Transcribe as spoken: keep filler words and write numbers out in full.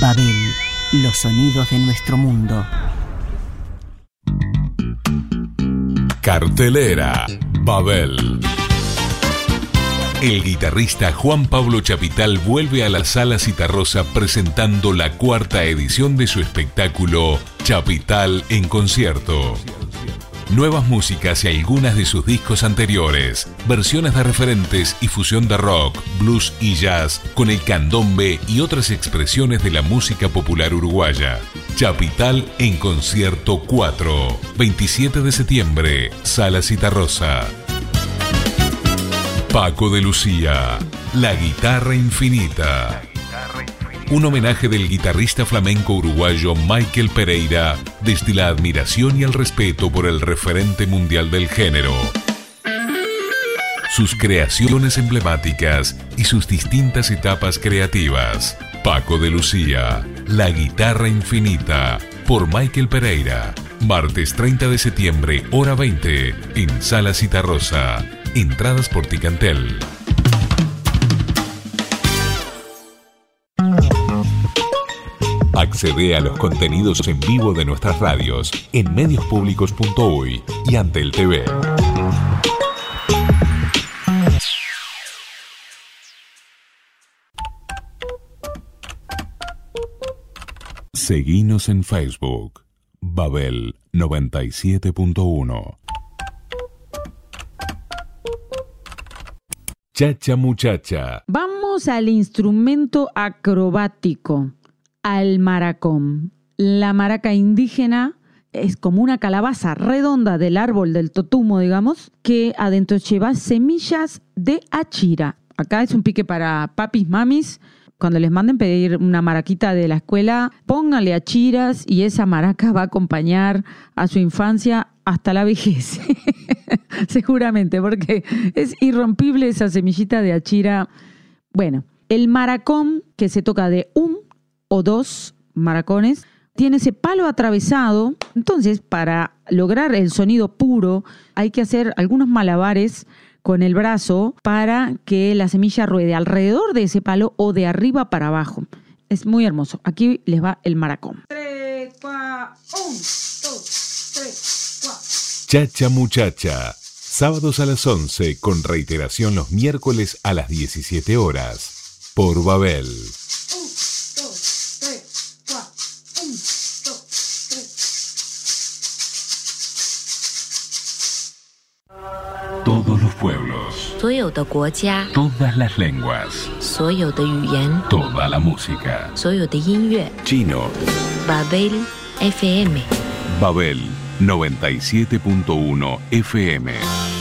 Babel, los sonidos de nuestro mundo. Cartelera Babel. El guitarrista Juan Pablo Chapital vuelve a la Sala Citarrosa presentando la cuarta edición de su espectáculo Chapital en concierto. Nuevas músicas y algunas de sus discos anteriores, versiones de referentes y fusión de rock, blues y jazz con el candombe y otras expresiones de la música popular uruguaya. Chapital en concierto cuatro, veintisiete de septiembre, Sala Citarrosa. Paco de Lucía, La Guitarra Infinita. Un homenaje del guitarrista flamenco uruguayo Michael Pereira desde la admiración y el respeto por el referente mundial del género. Sus creaciones emblemáticas y sus distintas etapas creativas. Paco de Lucía, La Guitarra Infinita, por Michael Pereira. Martes treinta de septiembre, hora veinte, en Sala Citarrosa. Entradas por Ticantel. Accede a los contenidos en vivo de nuestras radios en medios públicos punto uy y Antel T V. Seguinos en Facebook, Babel noventa y siete punto uno. Chacha Muchacha. Vamos al instrumento acrobático, al maracón. La maraca indígena es como una calabaza redonda del árbol del totumo, digamos, que adentro lleva semillas de achira. Acá es un pique para papis, mamis. Cuando les manden pedir una maraquita de la escuela, pónganle achiras y esa maraca va a acompañar a su infancia hasta la vejez. Seguramente, porque es irrompible esa semillita de achira. Bueno, el maracón, que se toca de un o dos maracones, tiene ese palo atravesado. Entonces, para lograr el sonido puro, hay que hacer algunos malabares con el brazo para que la semilla ruede alrededor de ese palo o de arriba para abajo. Es muy hermoso. Aquí les va el maracón. Tres, cuatro, un, dos, tres, cuatro. Chacha Muchacha. Sábados a las once, con reiteración los miércoles a las diecisiete horas. Por Babel. Un, dos, tres, cuatro. Un, dos, tres. Todos los pueblos. Todas las lenguas. Toda la música. Chino. Babel F M. Babel noventa y siete punto uno F M.